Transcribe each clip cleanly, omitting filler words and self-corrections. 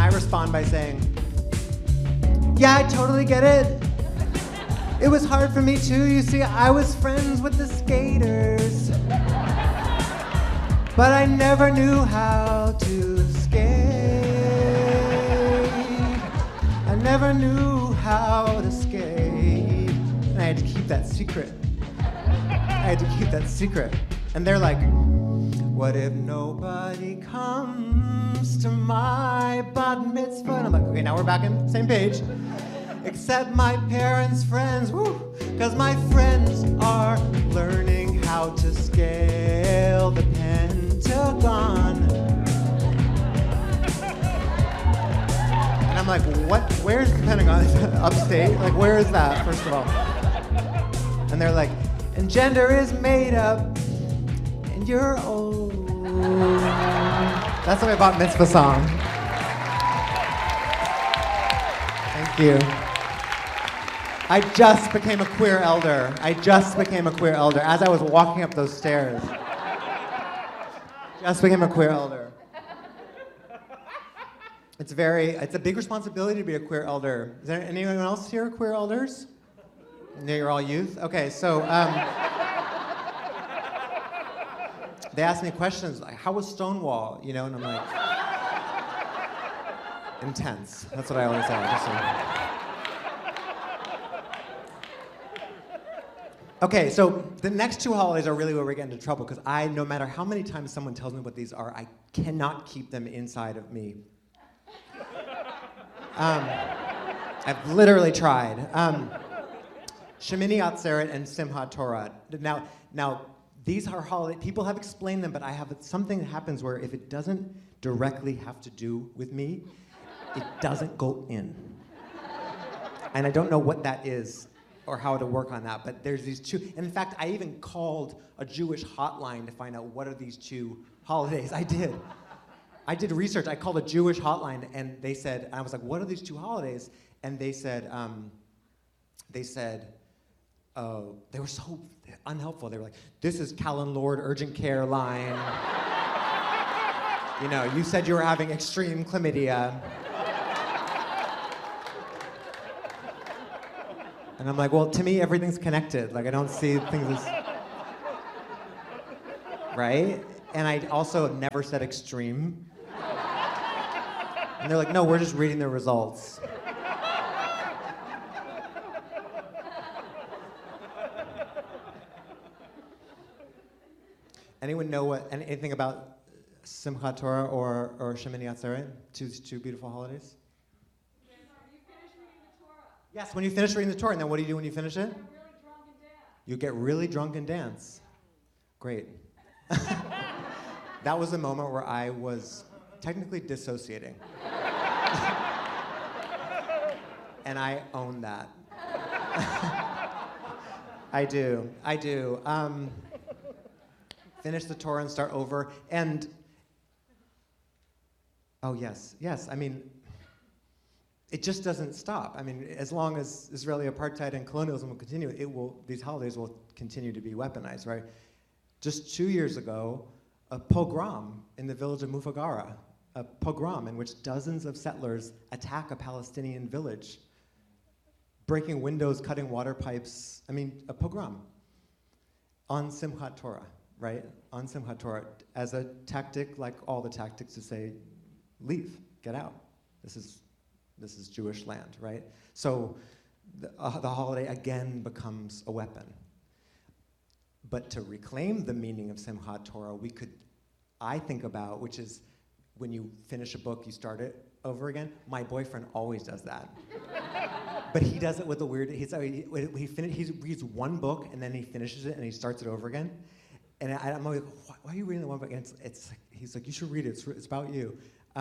I respond by saying, yeah, I totally get it. It was hard for me too. You see, I was friends with the skaters. But I never knew how to skate. I never knew how to skate. And I had to keep that secret. And they're like, what if nobody comes to my bat mitzvah? And I'm like, okay, now we're back on the same page. Except my parents' friends, woo, because my friends are learning how to scale the Pentagon. And I'm like, what? Where's the Pentagon? Upstate? Like, where is that, first of all? And they're like, and gender is made up, and you're old. That's my bat mitzvah song. Thank you. I just became a queer elder. As I was walking up those stairs. Just became a queer elder. It's a big responsibility to be a queer elder. Is there anyone else here queer elders? No, you're all youth? Okay, so they asked me questions like, how was Stonewall? You know, and I'm like, intense. That's what I always say. Okay, so the next two holidays are really where we get into trouble because no matter how many times someone tells me what these are, I cannot keep them inside of me. I've literally tried. Shemini Atzeret and Simchat Torah. Now, these are holidays. People have explained them, but something that happens where if it doesn't directly have to do with me, it doesn't go in. And I don't know what that is or how to work on that, but there's these two. And in fact, I even called a Jewish hotline to find out what are these two holidays. I did research. I called a Jewish hotline, and they said, and I was like, what are these two holidays? And they said, oh, they were so unhelpful. They were like, this is Callan Lord urgent care line. You know, you said you were having extreme chlamydia. And I'm like, well, to me, everything's connected. Like, I don't see things as... Right? And I also never said extreme. And they're like, no, we're just reading the results. Anyone know anything about Simchat Torah or Shemini Atzeret? Two beautiful holidays? Yes, when you finish reading the Torah, and then what do you do when you finish it? You get really drunk and dance. Great. That was a moment where I was technically dissociating. And I own that. I do. Finish the Torah and start over. And, oh yes, I mean, it just doesn't stop. I mean, as long as Israeli apartheid and colonialism will continue, these holidays will continue to be weaponized, right? Just 2 years ago, a pogrom in the village of Mufagara, a pogrom in which dozens of settlers attack a Palestinian village, breaking windows, cutting water pipes. I mean, a pogrom on Simchat Torah, right? On Simchat Torah, as a tactic, like all the tactics to say, leave, get out. This is Jewish land, right? So the holiday again becomes a weapon. But to reclaim the meaning of Simchat Torah, I think about, which is when you finish a book, you start it over again. My boyfriend always does that. But he does it with a weird, he reads one book and then he finishes it and he starts it over again. And I'm like, why are you reading the one book? And he's like, you should read it, it's about you.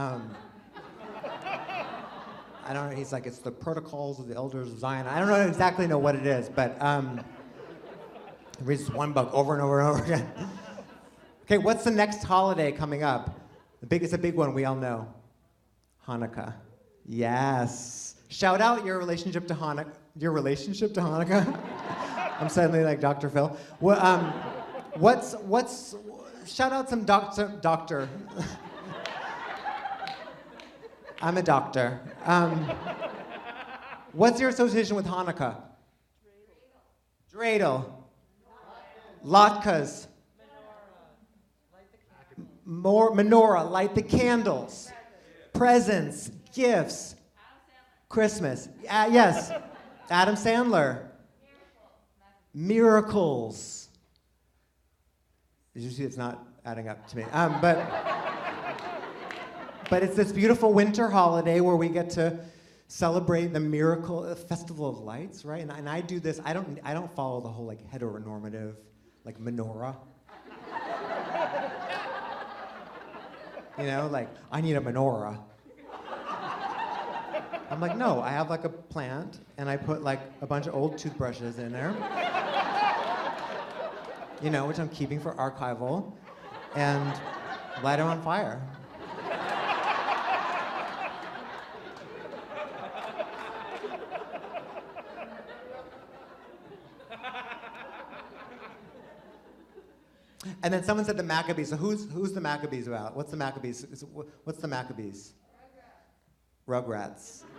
I don't know, he's like, it's the protocols of the elders of Zion. I don't exactly know what it is, but he reads one book over and over and over again. Okay, what's the next holiday coming up? It's a big one, we all know. Hanukkah. Yes. Shout out your relationship to Hanukkah. Your relationship to Hanukkah? I'm suddenly like Dr. Phil. Shout out some doctor. I'm a doctor. What's your association with Hanukkah? Dreidel. Latkes. Menorah, light the candles. Presents, gifts. Christmas. Yes. Adam Sandler. Miracles. Did you see it's not adding up to me? But it's this beautiful winter holiday where we get to celebrate the miracle, the festival of lights, right? And I do this. I don't follow the whole like heteronormative, like menorah. You know, like I need a menorah. I'm like, no, I have like a plant and I put like a bunch of old toothbrushes in there. You know, which I'm keeping for archival, and light them on fire. And then someone said the Maccabees. So who's the Maccabees about? What's the Maccabees? What's the Maccabees? Rugrats.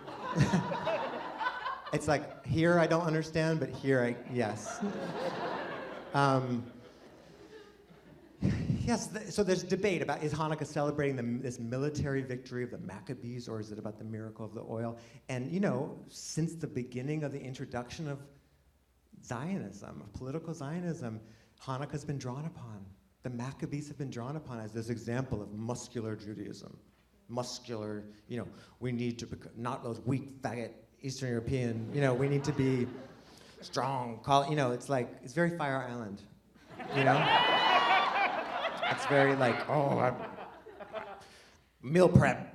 It's like, here I don't understand, but here yes. Yes, so there's debate about, is Hanukkah celebrating this military victory of the Maccabees, or is it about the miracle of the oil? And you know, since the beginning of the introduction of Zionism, of political Zionism, Hanukkah's been drawn upon. The Maccabees have been drawn upon as this example of muscular Judaism. Muscular, you know, we need to not those weak, faggot Eastern European, you know, we need to be strong, you know, it's like, it's very Fire Island, you know? It's very like, meal prep.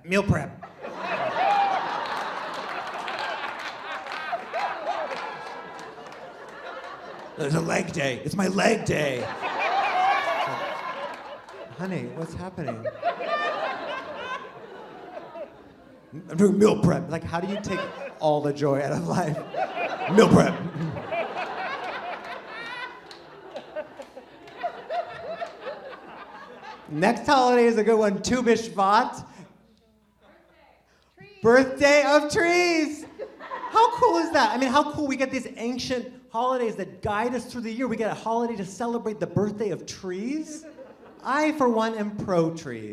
There's a leg day. It's my leg day. Honey, what's happening? I'm doing meal prep. Like, how do you take all the joy out of life? Meal prep. Next holiday is a good one. Tu B'Shvat. Birthday of trees. How cool is that? I mean, how cool we get these ancient holidays that guide us through the year. We get a holiday to celebrate the birthday of trees. I, for one, am pro-trees.